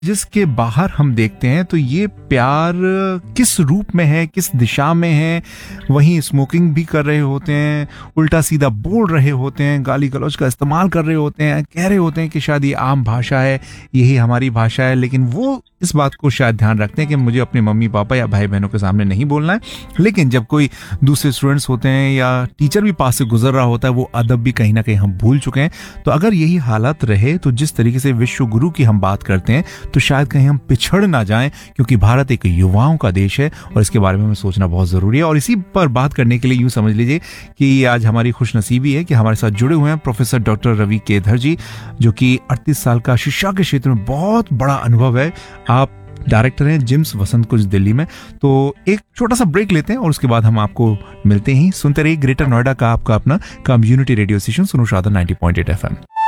जिसके बाहर हम देखते हैं तो ये प्यार किस रूप में है, किस दिशा में है। वहीं स्मोकिंग भी कर रहे होते हैं, उल्टा सीधा बोल रहे होते हैं, गाली गलौज का इस्तेमाल कर रहे होते हैं, कह रहे होते हैं कि शायद ये आम भाषा है, यही हमारी भाषा है, लेकिन वो इस बात को शायद ध्यान रखते हैं कि मुझे अपने मम्मी पापा या भाई बहनों के सामने नहीं बोलना है। लेकिन जब कोई दूसरे स्टूडेंट्स होते हैं या टीचर भी पास से गुजर रहा होता है, वो अदब भी कहीं ना कहीं हम भूल चुके हैं। तो अगर यही हालत रहे तो जिस तरीके से विश्व गुरु की हम बात करते हैं तो शायद कहीं हम पिछड़ ना जाएं, क्योंकि भारत एक युवाओं का देश है और इसके बारे में हमें सोचना बहुत जरूरी है। और इसी पर बात करने के लिए यूं समझ लीजिए कि आज हमारी खुशनसीबी है कि हमारे साथ जुड़े हुए हैं प्रोफेसर डॉक्टर रवि केधर जी, जो कि 38 साल का शिक्षा के क्षेत्र में बहुत बड़ा अनुभव है। आप डायरेक्टर हैं जिम्स वसंत कुंज दिल्ली में। तो एक छोटा सा ब्रेक लेते हैं और उसके बाद हम आपको मिलते हैं। सुनते रहिए ग्रेटर नोएडा का आपका अपना कम्युनिटी रेडियो स्टेशन सुनो शादा 90.8 FM।